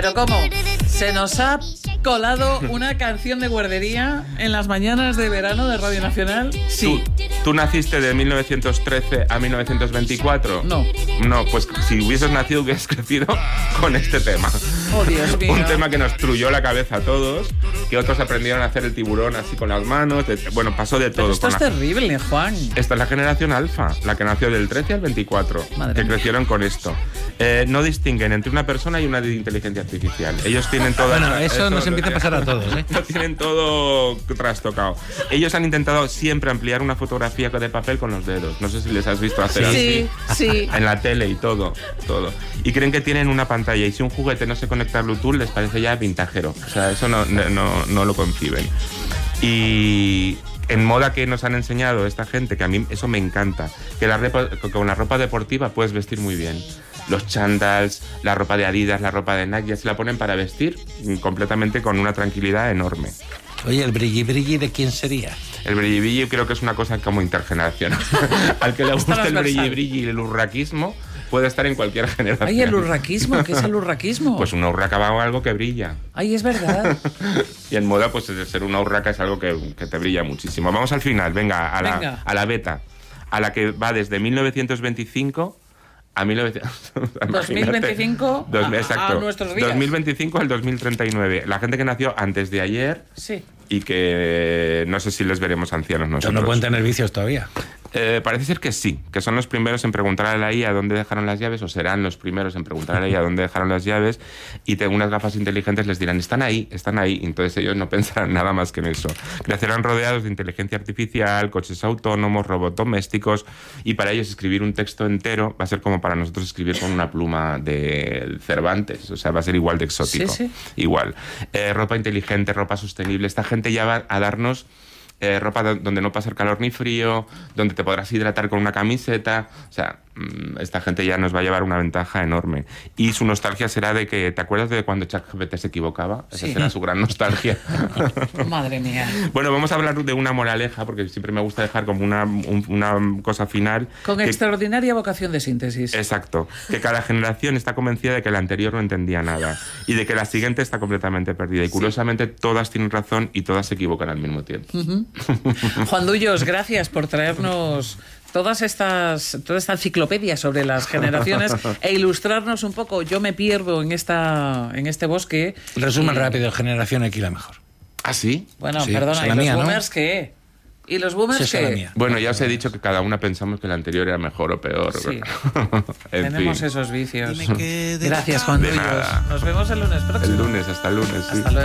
Pero ¿cómo? Se nos ha colado una canción de guardería en las mañanas de verano de Radio Nacional. Sí. ¿Tú naciste de 1913 a 1924? No. No, pues si hubieses nacido hubieses crecido con este tema. Oh, Dios mío. Un tema que nos truyó la cabeza a todos, que otros aprendieron a hacer el tiburón así con las manos. Bueno, pasó de todo. Pero esto es terrible, Juan. Esta es la generación alfa, la que nació del 13 al 24, Madre que mía. crecieron con esto. No distinguen entre una persona y una de inteligencia artificial. Ellos tienen todo... Bueno, eso nos empieza a pasar a todos, ¿eh? Lo tienen todo trastocado. Ellos han intentado siempre ampliar una fotografía de papel con los dedos. No sé si les has visto hacer Sí, así. sí. En la tele y todo. Y creen que tienen una pantalla y si un juguete no se conecta a Bluetooth les parece ya vintajero. O sea, eso no lo conciben. Y en moda que nos han enseñado esta gente, que a mí eso me encanta, que con la ropa deportiva puedes vestir muy bien. Los chándals, la ropa de Adidas, la ropa de Nike, ya se la ponen para vestir completamente con una tranquilidad enorme. Oye, ¿el brilli-brilli de quién sería? El brilli-brilli creo que es una cosa como intergeneracional. Al que le guste el brilli-brilli y el urraquismo puede estar en cualquier generación. Ay, el urraquismo, ¿qué es el urraquismo? Pues una urraca va algo que brilla. Ay, es verdad. Y en moda, pues ser una urraca es algo que te brilla muchísimo. Vamos al final, venga, a la beta, a la que va desde 1925 a 2025 exacto, a nuestros días. 2025 al 2039. La gente que nació antes de ayer. Sí. Y que no sé si les veremos ancianos nosotros. No pueden tener vicios todavía. Parece ser que sí, que son los primeros en preguntar a la IA dónde dejaron las llaves, o serán los primeros en preguntar a la IA dónde dejaron las llaves, y tengo unas gafas inteligentes les dirán, están ahí, entonces ellos no pensarán nada más que en eso. Crecerán rodeados de inteligencia artificial, coches autónomos, robots domésticos, y para ellos escribir un texto entero va a ser como para nosotros escribir con una pluma de Cervantes, o sea, va a ser igual de exótico. Sí. Igual. Ropa inteligente, ropa sostenible, esta gente ya va a darnos ropa donde no pasa el calor ni frío, donde te podrás hidratar con una camiseta. O sea, esta gente ya nos va a llevar una ventaja enorme. Y su nostalgia será de que, ¿te acuerdas de cuando ChatGPT se equivocaba? Esa será su gran nostalgia. Madre mía. Bueno, vamos a hablar de una moraleja, porque siempre me gusta dejar como una cosa final. Con extraordinaria vocación de síntesis. Exacto. Que cada generación está convencida de que la anterior no entendía nada y de que la siguiente está completamente perdida. Y curiosamente todas tienen razón y todas se equivocan al mismo tiempo. Juan Dullos, gracias por traernos toda esta enciclopedia sobre las generaciones e ilustrarnos un poco. Yo me pierdo en este bosque. Resumen rápido, generación X la mejor. ¿Ah, sí? Bueno, Sí, perdona, esa ¿y la los mía, boomers qué? ¿Y los boomers Esa es la qué? mía. Bueno, ya os he dicho que cada una pensamos que la anterior era mejor o peor. Sí. En Tenemos fin. esos vicios. Dime qué de Gracias, Juan De Dullos. nada. Nos vemos el lunes próximo. Hasta el lunes, sí. Hasta luego.